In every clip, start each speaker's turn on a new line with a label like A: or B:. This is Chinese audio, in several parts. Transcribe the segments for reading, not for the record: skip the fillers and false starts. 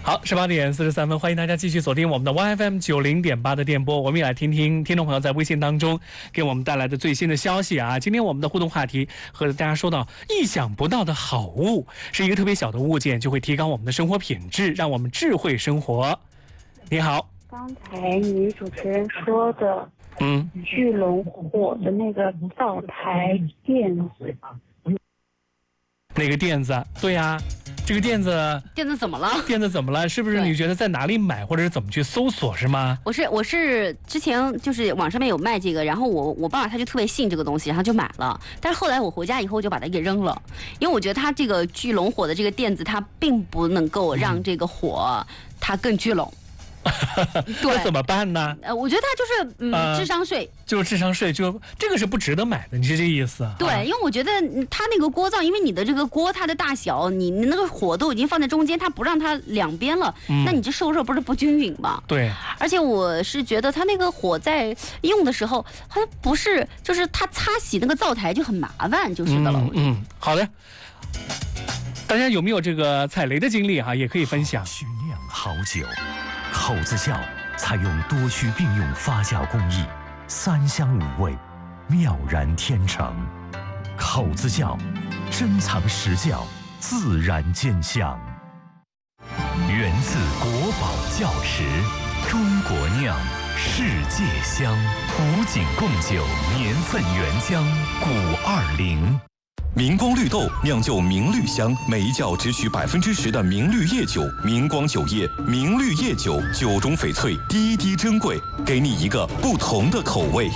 A: 好，18:43，欢迎大家继续锁定我们的 YFM90.8的电波。我们也来听听听众朋友在微信当中给我们带来的最新的消息啊。今天我们的互动话题和大家说到，意想不到的好物是一个特别小的物件，就会提高我们的生活品质，让我们智慧生活。你好，
B: 刚才女主持人说的，聚龙火的那个灶台垫子，
A: 那个垫子，对呀。这个垫子
C: 怎么了？
A: 垫子怎么了？是不是你觉得在哪里买，或者是怎么去搜索是吗？
C: 我是之前就是网上面有卖这个，然后我爸爸他就特别信这个东西，然后就买了。但是后来我回家以后就把它给扔了，因为我觉得它这个聚龙火的这个垫子，它并不能够让这个火它更聚拢。
A: 那怎么办呢？
C: 我觉得它就是智商税，
A: 就是智商税，就这个是不值得买的，你是这个意思啊？
C: 对，因为我觉得它那个锅灶，因为你的这个锅它的大小，你那个火都已经放在中间，它不让它两边了，那你这受热不是不均匀吗？
A: 对。
C: 而且我是觉得它那个火在用的时候，好像不是，就是它擦洗那个灶台就很麻烦，就是的了。
A: 好的。大家有没有这个踩雷的经历啊？也可以分享。
D: 须酿好酒。口子窖采用多区并用发酵工艺，3香5味，妙然天成。口子窖珍藏实窖，自然见香。源自国宝窖池，中国酿，世界香。古井贡酒年份原浆520。
E: 明光绿豆酿就明绿香，每一窖只取10%的明绿叶酒。明光酒业，明绿叶酒，酒中翡翠，滴滴珍贵，给你一个不同的口味。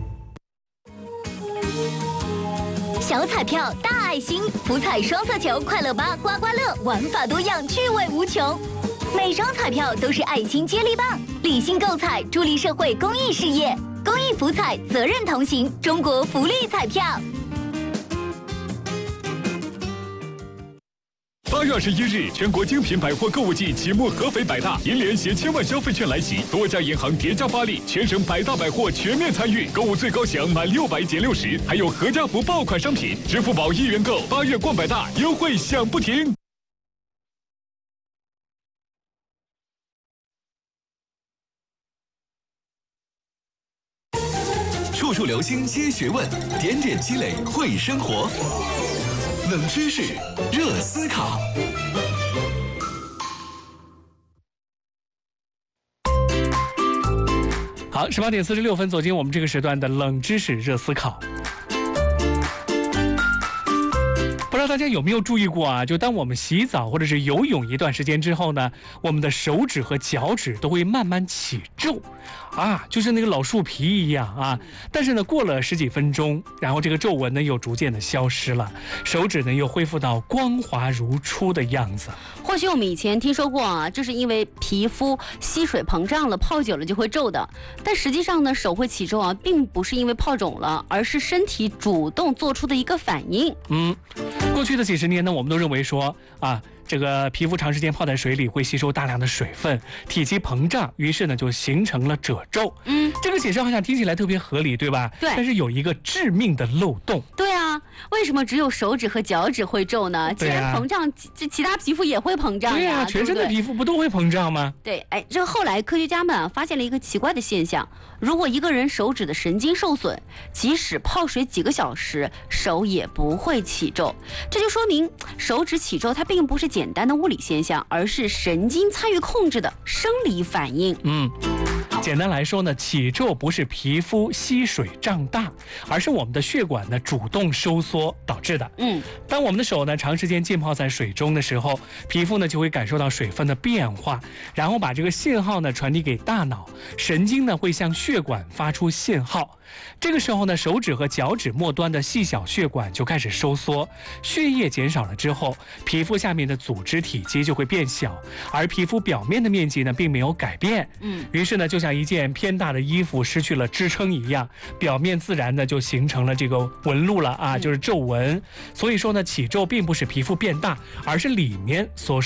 F: 小彩票大爱心，福彩双色球，快乐8刮刮乐，玩法多样，趣味无穷。每张彩票都是爱心接力棒，理性购彩，助力社会公益事业。公益福彩，责任同行，中国福利彩票。
G: 8月21日，全国精品百货购物季期末合肥百大银联携千万消费券来袭，多家银行叠加发力，全省百大百货全面参与，购物最高享满600减60，还有合家福爆款商品，支付宝1元购，8月逛百大，优惠享不停。
H: 处处留心接学问，点点积累会生活。冷知识，热思考。
A: 好，18:46，走进我们这个时段的冷知识热思考。不知道大家有没有注意过啊？就当我们洗澡或者是游泳一段时间之后呢，我们的手指和脚趾都会慢慢起皱，就是那个老树皮一样啊。但是呢，过了10几分钟，然后这个皱纹呢又逐渐的消失了，手指呢又恢复到光滑如初的样子。
C: 或许我们以前听说过啊，这是因为皮肤吸水膨胀了，泡久了就会皱的。但实际上呢，手会起皱啊，并不是因为泡肿了，而是身体主动做出的一个反应。
A: 过去的几十年呢，我们都认为说这个皮肤长时间泡在水里会吸收大量的水分，体积膨胀，于是呢就形成了褶皱。这个解释好像听起来特别合理，对吧？
C: 对。
A: 但是有一个致命的漏洞。
C: 对啊，为什么只有手指和脚趾会皱呢？既然膨胀，其他皮肤也会膨胀呀。
A: 对啊，全身的皮肤不都会膨胀吗？
C: 对，这后来科学家们发现了一个奇怪的现象：如果一个人手指的神经受损，即使泡水几个小时，手也不会起皱。这就说明手指起皱它并不是简单的物理现象，而是神经参与控制的生理反应。
A: 简单来说呢，起皱不是皮肤吸水胀大，而是我们的血管呢主动收缩导致的。当我们的手呢长时间浸泡在水中的时候，皮肤呢就会感受到水分的变化，然后把这个信号呢传递给大脑，神经呢会向血管发出信号。这个时候呢，手指和脚趾末端的细小血管就开始收缩，血液减少了之后，皮肤下面的组织体积就会变小，而皮肤表面的面积呢并没有改变。于是呢，就像一件偏大的衣服失去了支撑一样，表面自然的就形成了这个纹路了就是皱纹。所以说呢，起皱并不是皮肤变大，而是里面缩水。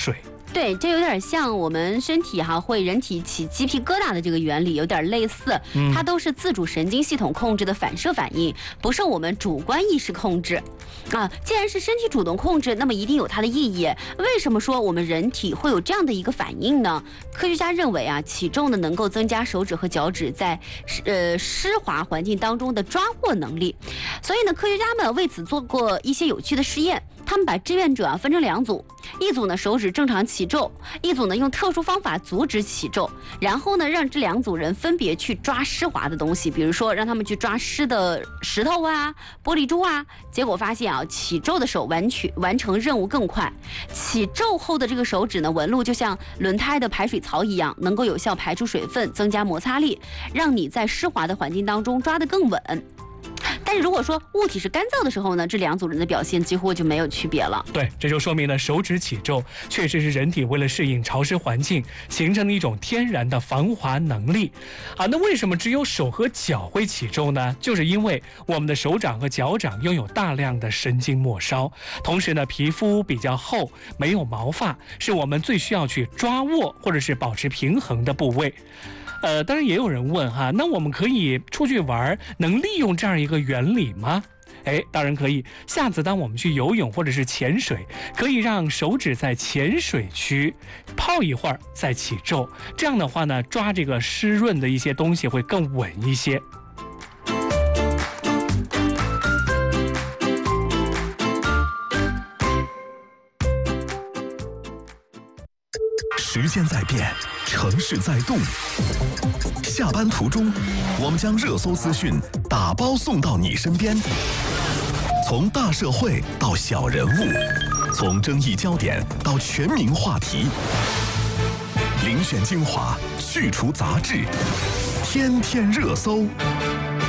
C: 对，这有点像我们身体会人体起鸡皮疙瘩的这个原理有点类似，它都是自主神经系统控制的反射反应，不受我们主观意识控制。既然是身体主动控制，那么一定有它的意义。为什么说我们人体会有这样的一个反应呢？科学家认为起重呢能够增加手指和脚趾在湿滑环境当中的抓握能力，所以呢，科学家们为此做过一些有趣的试验。他们把志愿者分成2组，一组呢手指正常起皱，一组呢用特殊方法阻止起皱，然后呢让这2组人分别去抓湿滑的东西，比如说让他们去抓湿的石头玻璃珠结果发现起皱的手完成任务更快，起皱后的这个手指呢纹路就像轮胎的排水槽一样，能够有效排出水分，增加摩擦力，让你在湿滑的环境当中抓得更稳。但是如果说物体是干燥的时候呢，这2组人的表现几乎就没有区别了。
A: 对，这就说明了手指起皱确实是人体为了适应潮湿环境形成的一种天然的防滑能力。那为什么只有手和脚会起皱呢？就是因为我们的手掌和脚掌拥有大量的神经末梢，同时呢皮肤比较厚，没有毛发，是我们最需要去抓握或者是保持平衡的部位。当然也有人问那我们可以出去玩，能利用这样一个原理吗？当然可以。下次当我们去游泳或者是潜水，可以让手指在浅水区泡一会儿再起皱，这样的话呢，抓这个湿润的一些东西会更稳一些。
H: 时间在变，城市在动。下班途中，我们将热搜资讯打包送到你身边。从大社会到小人物，从争议焦点到全民话题，遴选精华，去除杂质，天天热搜。